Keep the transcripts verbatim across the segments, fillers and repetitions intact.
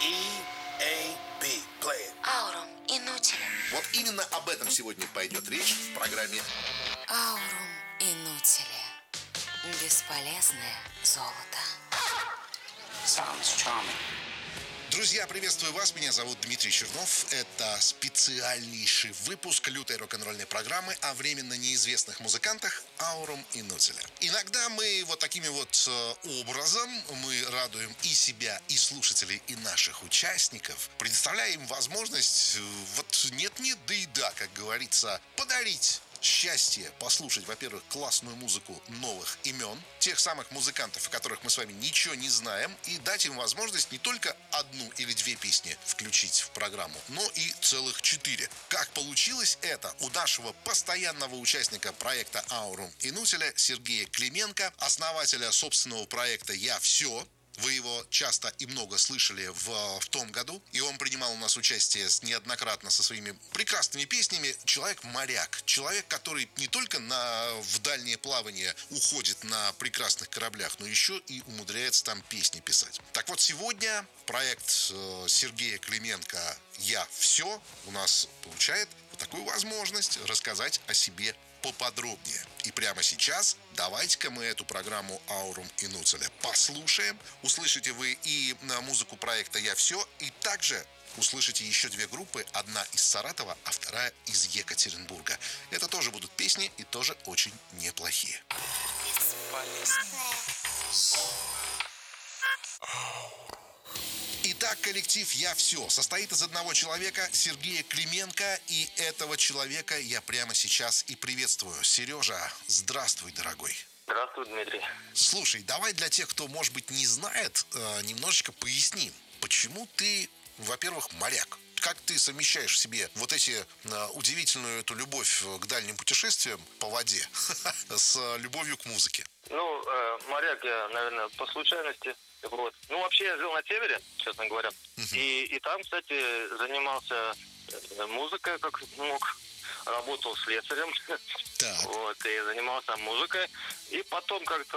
E A B. Play it. Аурум Инутиля. Вот именно об этом сегодня пойдет речь в программе Аурум Инутиля. Бесполезное золото. Sounds charming. Друзья, приветствую вас. Меня зовут Дмитрий Чернов. Это специальнейший выпуск лютой рок-н-ролльной программы о временно неизвестных музыкантах Аурум Инутиля. Иногда мы вот такими вот образом мы радуем и себя, и слушателей, и наших участников, предоставляя им возможность вот нет-нет, да и да, как говорится, подарить счастье послушать, во-первых, классную музыку новых имен, тех самых музыкантов, о которых мы с вами ничего не знаем, и дать им возможность не только одну или две песни включить в программу, но и целых четыре. Как получилось это у нашего постоянного участника проекта Аурум Инутиля Сергея Клименко, основателя собственного проекта «Я все». Вы его часто и много слышали в, в том году, и он принимал у нас участие неоднократно со своими прекрасными песнями. Человек-моряк, человек, который не только на, в дальнее плавание уходит на прекрасных кораблях, но еще и умудряется там песни писать. Так вот, сегодня проект э, Сергея Клименко «Я все» у нас получает вот такую возможность рассказать о себе поподробнее. И прямо сейчас давайте-ка мы эту программу Аурум Инутиля послушаем. Услышите вы и музыку проекта «Я все», и также услышите еще две группы. Одна из Саратова, а вторая из Екатеринбурга. Это тоже будут песни и тоже очень неплохие. Итак, коллектив «Я все» состоит из одного человека, Сергея Клименко, и этого человека я прямо сейчас и приветствую. Сережа, здравствуй, дорогой. Здравствуй, Дмитрий. Слушай, давай для тех, кто, может быть, не знает, немножечко поясним, почему ты, во-первых, моряк. Как ты совмещаешь в себе вот эти uh, удивительную эту любовь к дальним путешествиям по воде с любовью к музыке? Ну, э, моряк я, наверное, по случайности. Вот. Ну, вообще я жил на севере, честно говоря. Uh-huh. И, и там, кстати, занимался музыкой, как мог. Работал слесарем. Так. Вот, и занимался музыкой. И потом как-то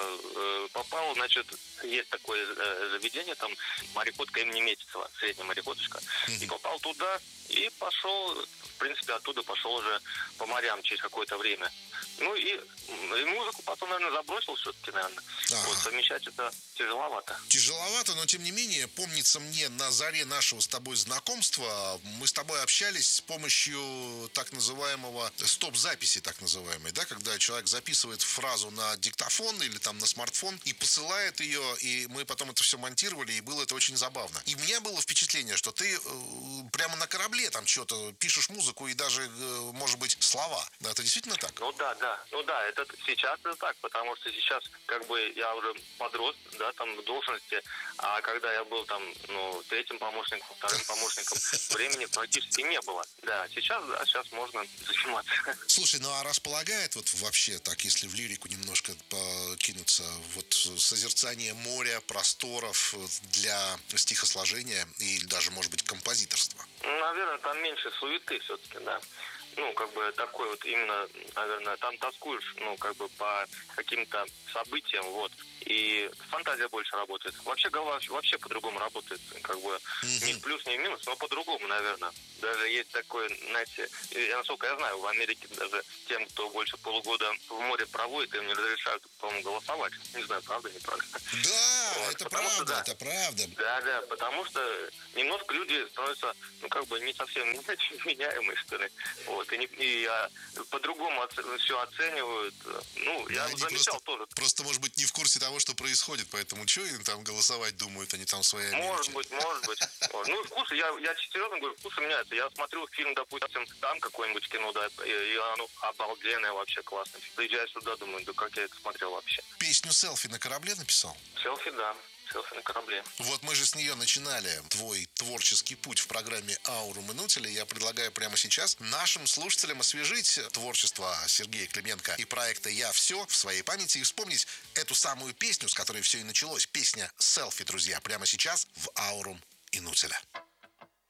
э, попал, значит, есть такое э, заведение, там мореходка имени Метицева, средняя мореходочка. Uh-huh. И попал туда, и пошел, в принципе, оттуда пошел уже по морям через какое-то время. Ну и, и музыку потом, наверное, забросил все-таки, наверное. Ага. Вот совмещать это тяжеловато. Тяжеловато, но тем не менее, помнится мне, на заре нашего с тобой знакомства мы с тобой общались с помощью так называемого стоп-записи, так называемой, да, когда человек записывает фразу на диктофон или там на смартфон и посылает ее, и мы потом это все монтировали, и было это очень забавно. И у меня было впечатление, что ты э, прямо на корабле там что-то пишешь музыку и даже, э, может быть, слова. Да, это действительно так? Ну да, да. Ну да, это сейчас это так, потому что сейчас как бы я уже подрос, да, там в должности, а когда я был там, ну, третьим помощником, вторым помощником, времени практически не было. Да, сейчас, да, сейчас можно заниматься. Слушай, ну а располагает вот вообще, так, если в лирику немножко кинуться, вот созерцание моря, просторов для стихосложения и даже, может быть, композиторства? Наверное, там меньше суеты все-таки, да. Ну, как бы такой вот именно, наверное, там тоскуешь, ну, как бы по каким-то событиям, вот. И фантазия больше работает. Вообще голова вообще по-другому работает, как бы не в плюс, не в минус, но по-другому, наверное. Даже есть такое, знаете, я, насколько я знаю, в Америке даже тем, кто больше полугода в море проводит, им не разрешают, по-моему, голосовать. Не знаю, правда, неправда. Да, вот, это правда, что, да, это правда. Да, да, потому что немножко люди становятся, ну, как бы не совсем меняемые, что ли. Вот, и, не, и а, по-другому оце, все оценивают. Ну, я да, замечал просто, тоже. Просто, может быть, не в курсе того, что происходит, поэтому что им там голосовать думают, они там свои Америки. Может быть, может быть. Ну, вкус, я, я серьезно говорю, вкусы меняются. Я смотрю фильм, допустим, там какое-нибудь кино, да, и оно обалденное вообще, классно. Приезжаю сюда, думаю, да как я это смотрел вообще. Песню «Селфи» на корабле написал? «Селфи», да. «Селфи» на корабле. Вот мы же с нее начинали твой творческий путь в программе Аурум Инутиля. Я предлагаю прямо сейчас нашим слушателям освежить творчество Сергея Клименко и проекта «Я все» в своей памяти и вспомнить эту самую песню, с которой все и началось. Песня «Селфи», друзья, прямо сейчас в Аурум Инутиля.